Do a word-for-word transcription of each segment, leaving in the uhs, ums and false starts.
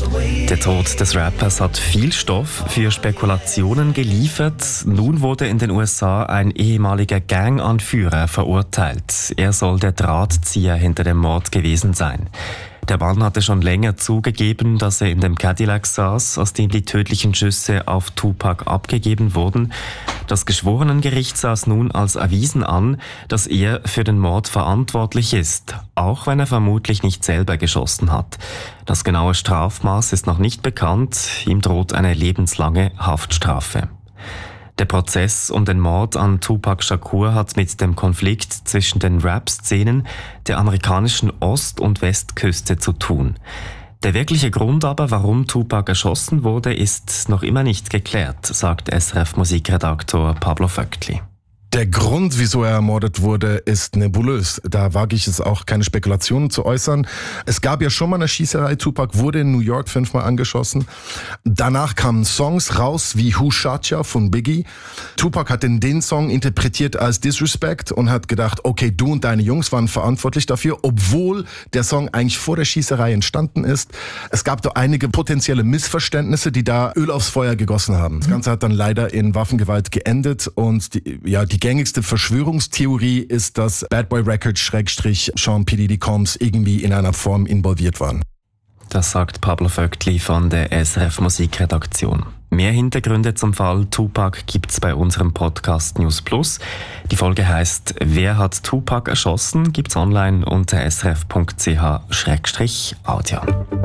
Der Tod des Rappers hat viel Stoff für Spekulationen geliefert. Nun wurde in den U S A ein ehemaliger Ganganführer verurteilt. Er soll der Drahtzieher hinter dem Mord gewesen sein. Der Mann hatte schon länger zugegeben, dass er in dem Cadillac saß, aus dem die tödlichen Schüsse auf Tupac abgegeben wurden. Das Geschworenengericht sah es nun als erwiesen an, dass er für den Mord verantwortlich ist, auch wenn er vermutlich nicht selber geschossen hat. Das genaue Strafmaß ist noch nicht bekannt, ihm droht eine lebenslange Haftstrafe. Der Prozess um den Mord an Tupac Shakur hat mit dem Konflikt zwischen den Rap-Szenen der amerikanischen Ost- und Westküste zu tun. Der wirkliche Grund aber, warum Tupac erschossen wurde, ist noch immer nicht geklärt, sagt S R F-Musikredaktor Pablo Vöckli. Der Grund, wieso er ermordet wurde, ist nebulös. Da wage ich es auch, keine Spekulationen zu äußern. Es gab ja schon mal eine Schießerei. Tupac wurde in New York fünfmal angeschossen. Danach kamen Songs raus wie Who Shot Ya von Biggie. Tupac hat den, den Song interpretiert als Disrespect und hat gedacht, okay, du und deine Jungs waren verantwortlich dafür, obwohl der Song eigentlich vor der Schießerei entstanden ist. Es gab da einige potenzielle Missverständnisse, die da Öl aufs Feuer gegossen haben. Das Ganze hat dann leider in Waffengewalt geendet und die, ja, die gängigste Verschwörungstheorie ist, dass Bad Boy Records Schrägstrich Sean P. Diddy Combs irgendwie in einer Form involviert waren. Das sagt Pablo Vöckli von der S R F-Musikredaktion. Mehr Hintergründe zum Fall Tupac gibt's bei unserem Podcast News Plus. Die Folge heißt Wer hat Tupac erschossen? Gibt's online unter s r f punkt c h schrägstrich audio.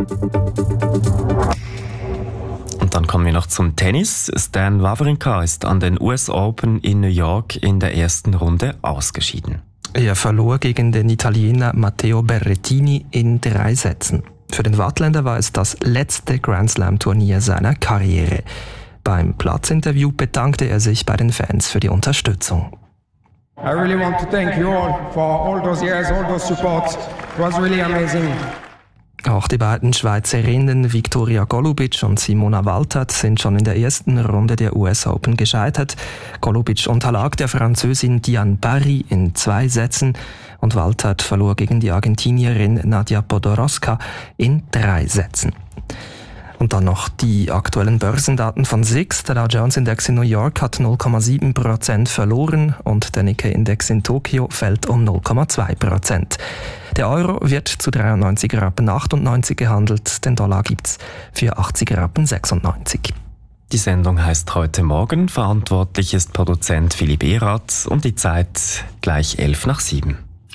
Und dann kommen wir noch zum Tennis. Stan Wawrinka ist an den U S Open in New York in der ersten Runde ausgeschieden. Er verlor gegen den Italiener Matteo Berrettini in drei Sätzen. Für den Wattländer war es das letzte Grand Slam-Turnier seiner Karriere. Beim Platzinterview bedankte er sich bei den Fans für die Unterstützung. I really want to thank you all for all those years, all those supports. It was really amazing. Auch die beiden Schweizerinnen Viktoria Golubic und Simona Waltert sind schon in der ersten Runde der U S Open gescheitert. Golubic unterlag der Französin Diane Parry in zwei Sätzen und Waltert verlor gegen die Argentinierin Nadia Podoroska in drei Sätzen. Und dann noch die aktuellen Börsendaten von S I X. Der Dow Jones Index in New York hat null Komma sieben Prozent verloren und der Nikkei Index in Tokio fällt um null Komma zwei Prozent. Der Euro wird zu dreiundneunzig Rappen achtundneunzig gehandelt, den Dollar gibt's für achtzig Rappen sechsundneunzig. Die Sendung heißt Heute Morgen. Verantwortlich ist Produzent Philipp Erath und die Zeit gleich elf nach sieben.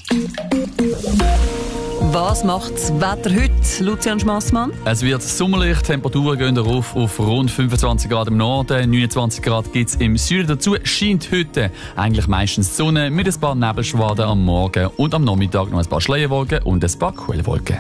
Was macht das Wetter heute, Lucian Schmassmann? Es wird sommerlich, Temperaturen gehen darauf auf rund fünfundzwanzig Grad im Norden, neunundzwanzig Grad gibt es im Süden. Dazu scheint heute eigentlich meistens die Sonne mit ein paar Nebelschwaden am Morgen und am Nachmittag noch ein paar Schleierwolken und ein paar Kugelwolken.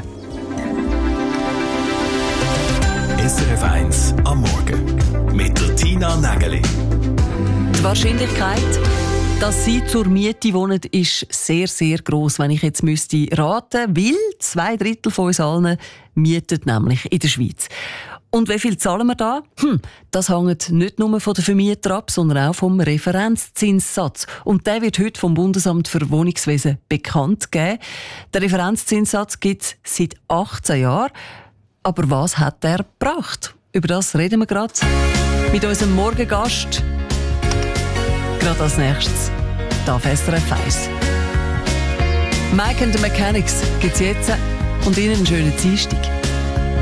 S R F eins am Morgen mit der Tina Nägeli. Die Wahrscheinlichkeit, dass Sie zur Miete wohnen, ist sehr, sehr gross, wenn ich jetzt müsste raten, weil zwei Drittel von uns allen mieten nämlich in der Schweiz. Und wie viel zahlen wir da? Hm, das hängt nicht nur von den Vermietern ab, sondern auch vom Referenzzinssatz. Und der wird heute vom Bundesamt für Wohnungswesen bekannt gegeben. Der Referenzzinssatz gibt es seit achtzehn Jahren. Aber was hat er gebracht? Über das reden wir gerade mit unserem Morgengast. Gerade als nächstes, da auf S R F eins. Mike and the Mechanics gibt's jetzt und Ihnen einen schönen Dienstag.